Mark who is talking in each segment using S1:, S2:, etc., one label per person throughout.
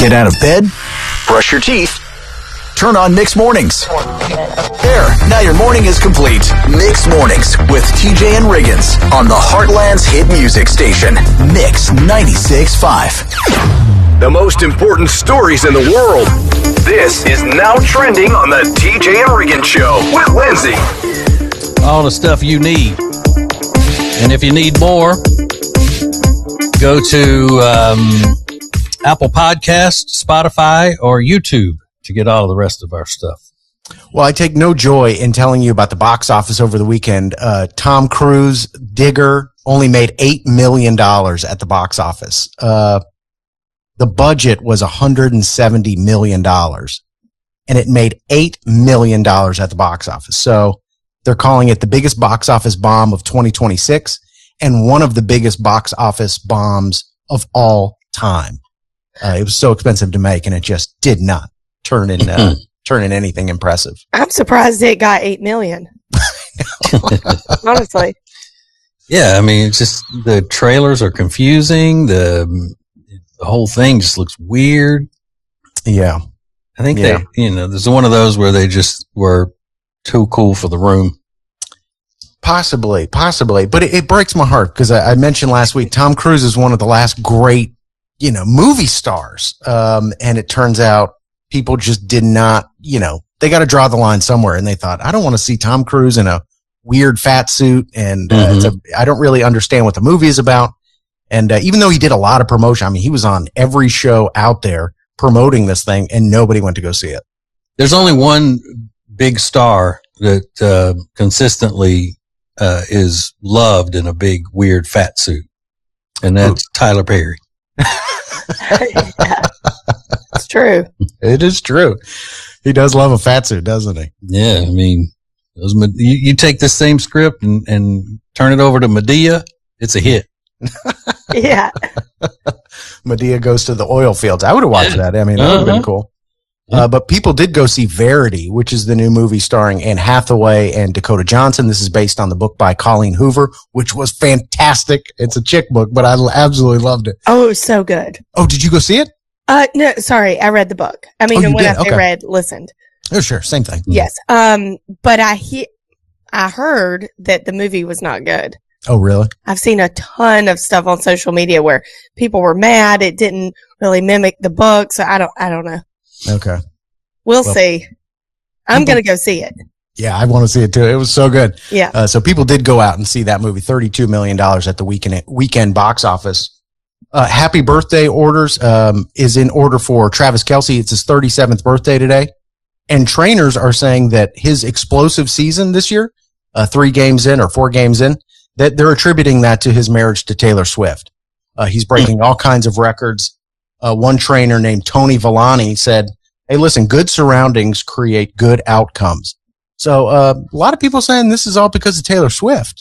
S1: Get out of bed, brush your teeth, turn on Mixed Mornings. There, now your morning is complete. Mixed Mornings with TJ and Riggins on the Heartland's hit music station, Mix 96.5.
S2: The most important stories in the world. This is Now Trending on the TJ and Riggins Show with Lindsay.
S3: All the stuff you need. And if you need more, go to Apple Podcasts, Spotify, or YouTube to get all the rest of our stuff.
S4: Well, I take no joy in telling you about the box office over the weekend. Tom Cruise, Digger, only made $8 million at the box office. The budget was $170 million, and it made $8 million at the box office. So they're calling it the biggest box office bomb of 2026 and one of the biggest box office bombs of all time. It was so expensive to make, and it just did not turn in anything impressive.
S5: I'm surprised it got $8 million. Honestly.
S3: Yeah, I mean, it's just the trailers are confusing. The whole thing just looks weird.
S4: Yeah.
S3: I think there's one of those where they just were too cool for the room.
S4: Possibly. But it breaks my heart because I mentioned last week, Tom Cruise is one of the last great, movie stars. And it turns out people just did not, they got to draw the line somewhere. And they thought, I don't want to see Tom Cruise in a weird fat suit. And I don't really understand what the movie is about. And even though he did a lot of promotion, I mean, he was on every show out there promoting this thing and nobody went to go see it.
S3: There's only one big star that consistently is loved in a big, weird fat suit. And that's Tyler Perry.
S5: Yeah. It's true.
S4: It is true. He does love a fat suit, doesn't he?
S3: Yeah. I mean, you take this same script and turn it over to Madea, it's a hit.
S5: Yeah.
S4: Madea goes to the oil fields. I would have watched that. I mean, that would have been cool. But people did go see Verity, which is the new movie starring Anne Hathaway and Dakota Johnson. This is based on the book by Colleen Hoover, which was fantastic. It's a chick book, but I absolutely loved it.
S5: Oh, it was so good.
S4: Oh, did you go see it?
S5: No, sorry. I read the book. I mean, when I say read, listened.
S4: Oh, sure. Same thing.
S5: Yes. But I heard that the movie was not good.
S4: Oh, really? I've
S5: seen a ton of stuff on social media where people were mad. It didn't really mimic the book. So I don't know.
S4: Okay.
S5: We'll see. I'm going to go see it.
S4: Yeah, I want to see it too. It was so good.
S5: Yeah.
S4: So people did go out and see that movie, $32 million at the weekend box office. Happy birthday orders is in order for Travis Kelce. It's his 37th birthday today. And trainers are saying that his explosive season this year, 3 games in or 4 games in, that they're attributing that to his marriage to Taylor Swift. He's breaking all kinds of records. One trainer named Tony Villani said, hey, listen, good surroundings create good outcomes. So a lot of people saying this is all because of Taylor Swift.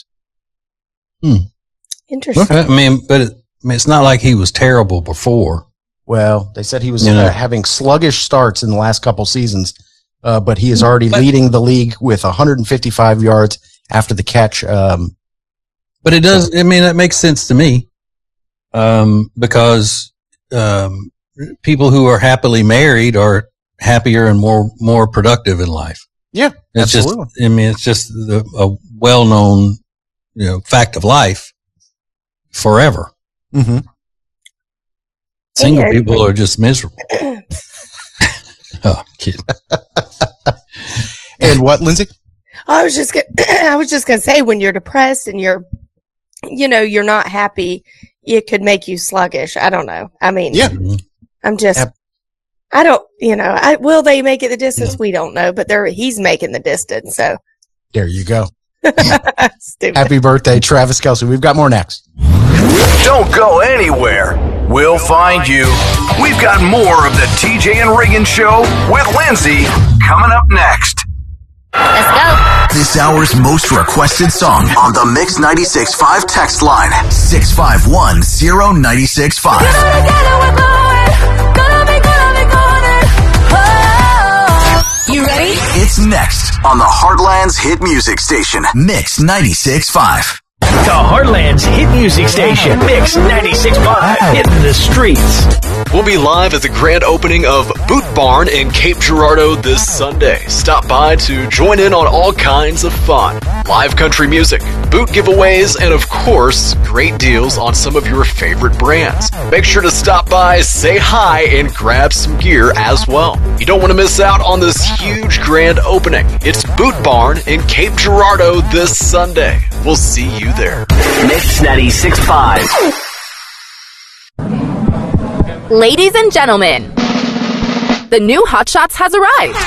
S5: Interesting.
S3: I mean, but it's not like he was terrible before.
S4: Well, they said he was having sluggish starts in the last couple seasons, but he is already leading the league with 155 yards after the catch.
S3: But it does, I mean, that makes sense to me because people who are happily married are happier and more productive in life.
S4: Yeah,
S3: it's
S4: absolutely.
S3: It's just a well-known, fact of life forever.
S4: Mm-hmm.
S3: Single people are just miserable. Oh, kid.
S4: And what, Lindsay?
S5: I was just gonna say, when you're depressed and you're not happy, it could make you sluggish. I don't know. I mean,
S4: yeah.
S5: I'm just, I don't, will they make it the distance? We don't know, but he's making the distance. So
S4: there you go.
S5: Stupid.
S4: Happy birthday, Travis Kelce. We've got more next.
S2: Don't go anywhere. We'll find you. We've got more of the TJ and Riggins Show with Lindsay coming up next.
S6: Let's go.
S1: This hour's most requested song on the Mix 96.5 text line, 651-0965.
S6: You ready?
S1: It's next on the Heartland's hit music station, Mix 96.5.
S7: The Heartland's hit music station, Mix 96.5, hitting the streets.
S8: We'll be live at the grand opening of Boot Barn in Cape Girardeau this Sunday. Stop by to join in on all kinds of fun. Live country music, boot giveaways, and of course, great deals on some of your favorite brands. Make sure to stop by, say hi, and grab some gear as well. You don't want to miss out on this huge grand opening. It's Boot Barn in Cape Girardeau this Sunday. We'll see you there.
S7: Mix 96.5.
S6: Ladies and gentlemen, the new Hot Shots has arrived.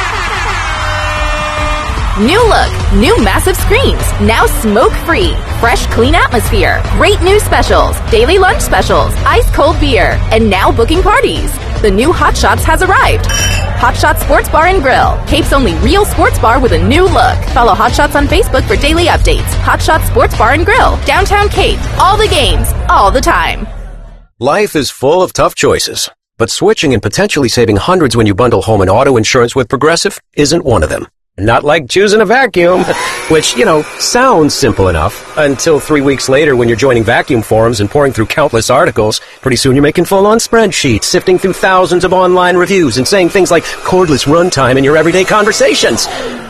S6: New look, new massive screens, now smoke-free, fresh, clean atmosphere, great new specials, daily lunch specials, ice-cold beer, and now booking parties. The new Hot Shots has arrived. Hot Shots Sports Bar and Grill, Cape's only real sports bar with a new look. Follow Hot Shots on Facebook for daily updates. Hot Shots Sports Bar and Grill, downtown Cape. All the games, all the time.
S9: Life is full of tough choices, but switching and potentially saving hundreds when you bundle home and auto insurance with Progressive isn't one of them. Not like choosing a vacuum, which, sounds simple enough until 3 weeks later when you're joining vacuum forums and pouring through countless articles. Pretty soon you're making full-on spreadsheets, sifting through thousands of online reviews and saying things like cordless runtime in your everyday conversations.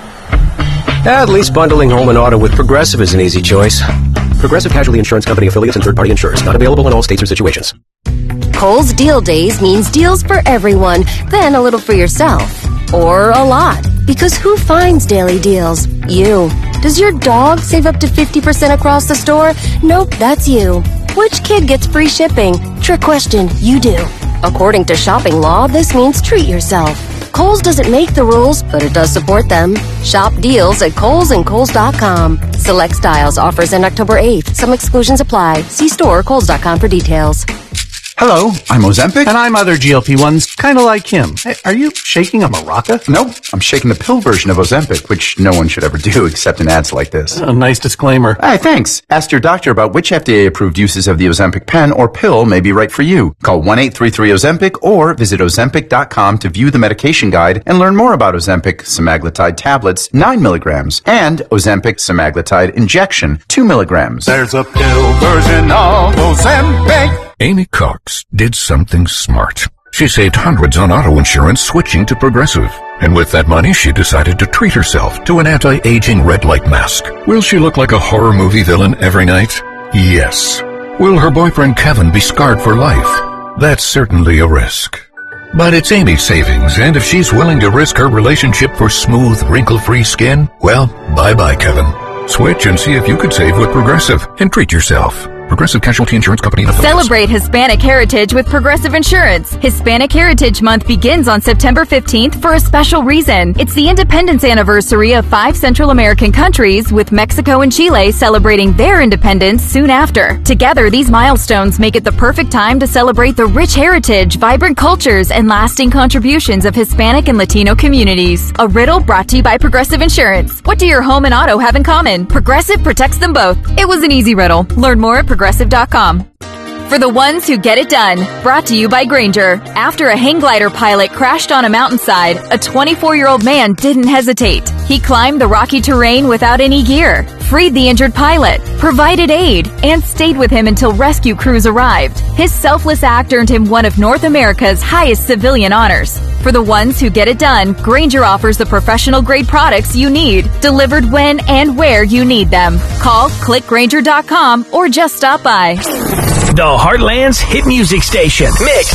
S9: At least bundling home and auto with Progressive is an easy choice. Progressive Casualty Insurance Company affiliates and third-party insurers. Not available in all states or situations.
S10: Kohl's Deal Days means deals for everyone, then a little for yourself. Or a lot. Because who finds daily deals? You. Does your dog save up to 50% across the store? Nope, that's you. Which kid gets free shipping? Trick question, you do. According to shopping law, this means treat yourself. Kohl's doesn't make the rules, but it does support them. Shop deals at Kohl's and Kohl's.com. Select styles offers end October 8th. Some exclusions apply. See store or Kohl's.com for details.
S11: Hello, I'm Ozempic. And I'm other GLP-1s, kind of like him. Hey, are you shaking a maraca?
S12: Nope, I'm shaking the pill version of Ozempic, which no one should ever do except in ads like this.
S11: A nice disclaimer.
S12: Hey, thanks. Ask your doctor about which FDA-approved uses of the Ozempic pen or pill may be right for you. Call 1-833-OZEMPIC or visit Ozempic.com to view the medication guide and learn more about Ozempic semaglutide tablets, 9 milligrams, and Ozempic semaglutide injection, 2 milligrams.
S13: There's a pill version of Ozempic. Amy Cox did something smart. She saved hundreds on auto insurance switching to Progressive. And with that money, she decided to treat herself to an anti-aging red light mask. Will she look like a horror movie villain every night? Yes. Will her boyfriend Kevin be scarred for life? That's certainly a risk. But it's Amy's savings, and if she's willing to risk her relationship for smooth, wrinkle-free skin, well, bye-bye, Kevin. Switch and see if you could save with Progressive and treat yourself. Progressive Casualty Insurance Company.
S14: Celebrate Hispanic Heritage with Progressive Insurance. Hispanic Heritage Month begins on September 15th for a special reason. It's the independence anniversary of 5 Central American countries, with Mexico and Chile celebrating their independence soon after. Together, these milestones make it the perfect time to celebrate the rich heritage, vibrant cultures, and lasting contributions of Hispanic and Latino communities. A riddle brought to you by Progressive Insurance. What do your home and auto have in common? Progressive protects them both. It was an easy riddle. Learn more at Progressive.com. For the ones who get it done, brought to you by Grainger. After a hang glider pilot crashed on a mountainside, a 24-year-old man didn't hesitate. He climbed the rocky terrain without any gear, freed the injured pilot, provided aid, and stayed with him until rescue crews arrived. His selfless act earned him one of North America's highest civilian honors. For the ones who get it done, Grainger offers the professional-grade products you need, delivered when and where you need them. Call, click Grainger.com, or just stop by.
S7: The Heartland's hit music station, Mix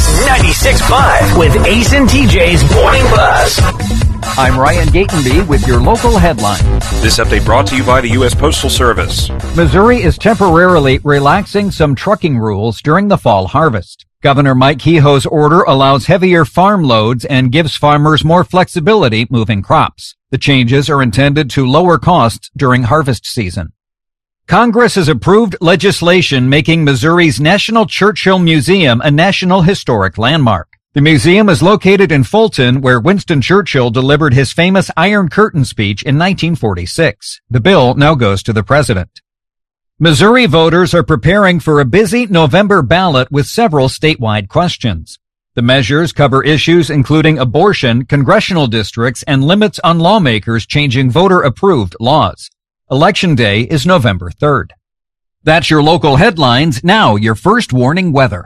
S7: 96.5, with Ace and TJ's Morning Buzz.
S15: I'm Ryan Gatenby with your local headline.
S16: This update brought to you by the U.S. Postal Service.
S15: Missouri is temporarily relaxing some trucking rules during the fall harvest. Governor Mike Kehoe's order allows heavier farm loads and gives farmers more flexibility moving crops. The changes are intended to lower costs during harvest season. Congress has approved legislation making Missouri's National Churchill Museum a National Historic Landmark. The museum is located in Fulton, where Winston Churchill delivered his famous Iron Curtain speech in 1946. The bill now goes to the president. Missouri voters are preparing for a busy November ballot with several statewide questions. The measures cover issues including abortion, congressional districts, and limits on lawmakers changing voter-approved laws. Election Day is November 3rd. That's your local headlines. Now, your first warning weather.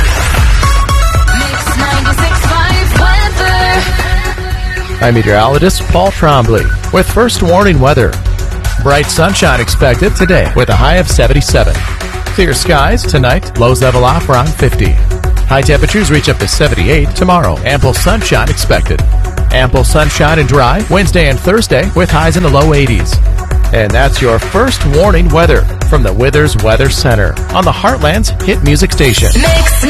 S17: I'm meteorologist Paul Trombley with first warning weather. Bright sunshine expected today with a high of 77. Clear skies tonight, lows level off around 50. High temperatures reach up to 78 tomorrow. Ample sunshine expected. Ample sunshine and dry Wednesday and Thursday with highs in the low 80s. And that's your first warning weather from the Withers Weather Center on the Heartland's hit music station.
S18: Mix